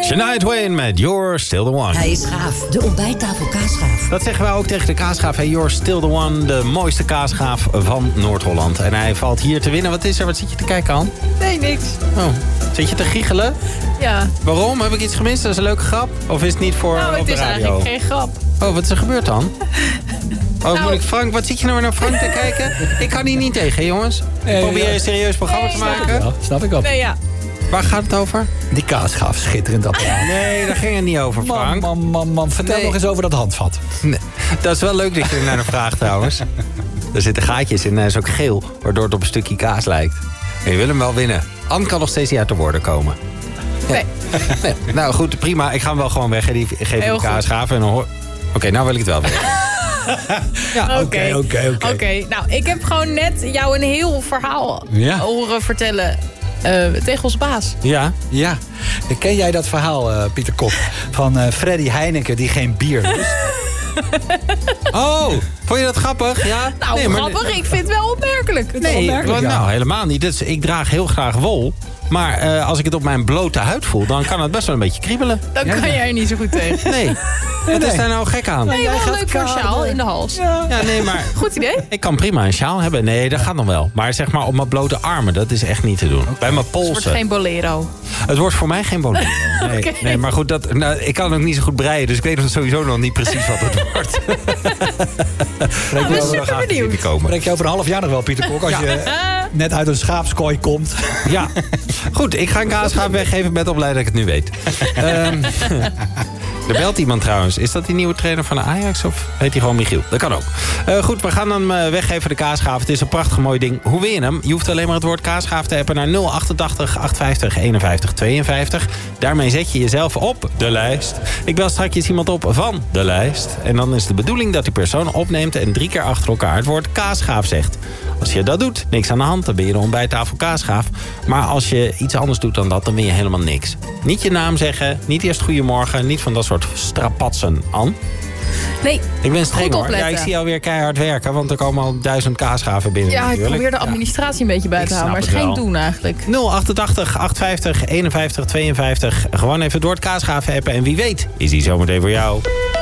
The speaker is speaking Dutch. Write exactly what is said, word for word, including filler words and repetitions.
Shania Twain met You're Still the One. Hij is gaaf, de ontbijttafel kaasgaaf. Dat zeggen wij ook tegen de kaasgaaf. Hey, You're Still the One, de mooiste kaasgaaf van Noord-Holland. En hij valt hier te winnen. Wat is er? Wat zit je te kijken aan? Nee, niks. Oh, zit je te giechelen? Ja. Waarom? Heb ik iets gemist? Dat is een leuke grap? Of is het niet voor nou, op de radio? Nou, het is eigenlijk geen grap. Oh, wat is er gebeurd dan? Oh, nou, moet ik Frank, wat zit je nou weer naar Frank te kijken? Ik kan hier niet tegen, hè, jongens. Nee, Probeer je ja. een serieus programma nee, te maken. Ja, snap ik ook. Nee, ja. Waar gaat het over? Die kaasgaaf, schitterend apparaat. Nee, daar ging het niet over, Frank. Man, man, man, man. Vertel Nee. nog eens over dat handvat. Nee. Dat is wel leuk dat je er naar de vraag trouwens. Er zitten gaatjes in en hij is ook geel, waardoor het op een stukje kaas lijkt. En je wil hem wel winnen. Anne kan nog steeds niet uit de woorden komen. Ja. Nee. Nee. Nou goed, prima. Ik ga hem wel gewoon weg. Die geef Heel die goed. kaasgaaf en dan hoor... Oké, okay, nou wil ik het wel weten. Ja, Oké, oké, oké. Oké, nou, ik heb gewoon net jou een heel verhaal Ja. horen vertellen uh, tegen onze baas. Ja? Ja. Ken jij dat verhaal, uh, Pieter Kok? Van uh, Freddy Heineken die geen bier lust? Oh, vond je dat grappig? Ja? Nou, nee, maar- grappig. Ik vind het wel opmerkelijk. Nee, opmerkelijk, wel, ja. nou helemaal niet. Dus ik draag heel graag wol. Maar uh, als ik het op mijn blote huid voel, dan kan het best wel een beetje kriebelen. Dan kan jij er niet zo goed tegen. Nee, wat is daar nou gek aan? Nee, jij wel gaat leuk voor een kaden. sjaal in de hals. Ja. Ja, nee, maar Goed idee. ik kan prima een sjaal hebben. Nee, dat gaat nog wel. Maar zeg maar op mijn blote armen, dat is echt niet te doen. Bij mijn Het wordt polsen. geen bolero. Het wordt voor mij geen bolero. Nee, Oké. nee, maar goed, dat, nou, ik kan ook niet zo goed breien. Dus ik weet sowieso nog niet precies wat het wordt. Nou, we zijn super benieuwd. Komen. Spreek je over een half jaar nog wel, Pieter Kok, als Ja. je net uit een schaapskooi komt. Ja, goed. Ik ga een kaasgaaf weggeven met op blij dat ik het nu weet. um, er belt iemand trouwens. Is dat die nieuwe trainer van de Ajax of heet hij gewoon Michiel? Dat kan ook. Uh, goed, we gaan hem uh, weggeven, de kaasgaaf. Het is een prachtig mooi ding. Hoe win je hem? Je hoeft alleen maar het woord kaasgaaf te appen naar nul achtentachtig achtenvijftig eenenvijftig tweeënvijftig. Daarmee zet je jezelf op de lijst. Ik bel straks iemand op van de lijst. En dan is de bedoeling dat die persoon opneemt en drie keer achter elkaar het woord kaasgaaf zegt. Als je dat doet, niks aan de hand, dan ben je de ontbijttafel kaasgaaf. Maar als je iets anders doet dan dat, dan win je helemaal niks. Niet je naam zeggen, niet eerst goedemorgen, niet van dat soort strapatsen, Anne. Nee, Ik ben streng Goed hoor. opletten. Ja, ik zie jou weer keihard werken, want er komen al duizend kaasgaven binnen. ja, ik natuurlijk. probeer de administratie een beetje bij Ik te houden. Maar snap het is het geen wel. doen eigenlijk. nul achtentachtig achtenvijftig eenenvijftig tweeënvijftig. Gewoon even het woord kaasgaven appen en wie weet is die zometeen voor jou.